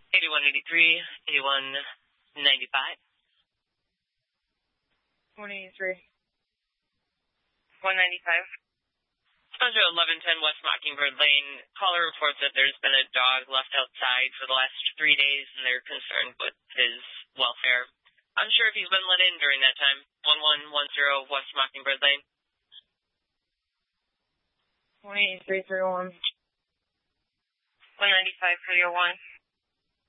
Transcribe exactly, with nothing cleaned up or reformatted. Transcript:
eighty-one eighty-three, eighty-one ninety-five. one eighty-three. one ninety-five. Under eleven ten West Mockingbird Lane, caller reports that there's been a dog left outside for the last three days and they're concerned with his welfare. Unsure if he's been let in during that time. one one one zero West Mockingbird Lane. one eighty-three three oh one. one ninety-five three oh one.